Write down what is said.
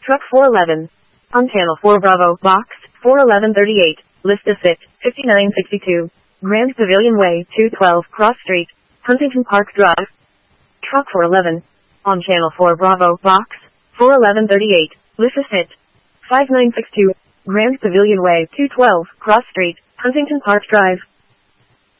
Truck 411. On Channel 4 Bravo, Box 41138, list of fit, 5962. Grand Pavilion Way, 212 Cross Street, Huntington Park Drive. Truck 411. On Channel 4 Bravo, Box 41138, list of fit, 5962. Grand Pavilion Way, 212 Cross Street, Huntington Park Drive.